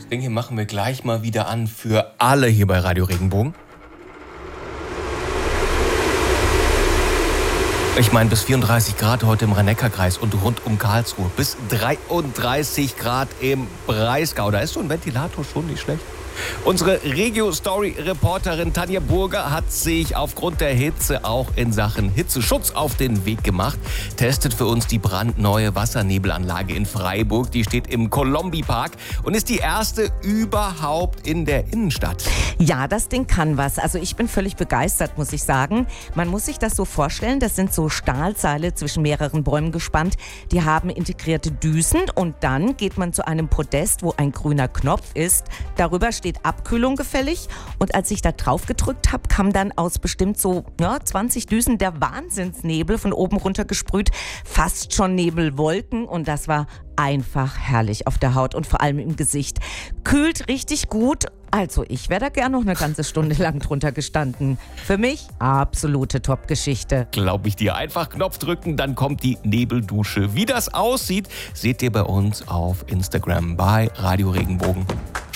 denke, hier machen wir gleich mal wieder an für alle hier bei Radio Regenbogen. Ich meine, bis 34 Grad heute im Rhein-Neckar-Kreis und rund um Karlsruhe. Bis 33 Grad im Breisgau. Da ist so ein Ventilator schon nicht schlecht. Unsere Regio-Story-Reporterin Tanja Burger hat sich aufgrund der Hitze auch in Sachen Hitzeschutz auf den Weg gemacht. Testet für uns die brandneue Wassernebelanlage in Freiburg. Die steht im Kolombi-Park und ist die erste überhaupt in der Innenstadt. Ja, das Ding kann was. Also ich bin völlig begeistert, muss ich sagen. Man muss sich das so vorstellen, das sind so Stahlseile zwischen mehreren Bäumen gespannt. Die haben integrierte Düsen und dann geht man zu einem Podest, wo ein grüner Knopf ist. Darüber steht Abkühlung gefällig. Und als ich da drauf gedrückt habe, kam dann aus bestimmt so 20 Düsen der Wahnsinnsnebel von oben runter gesprüht. Fast schon Nebelwolken und das war einfach herrlich auf der Haut und vor allem im Gesicht. Kühlt richtig gut. Also ich wäre da gern noch eine ganze Stunde lang drunter gestanden. Für mich absolute Top-Geschichte. Glaube ich dir. Einfach Knopf drücken, dann kommt die Nebeldusche. Wie das aussieht, seht ihr bei uns auf Instagram bei Radio Regenbogen.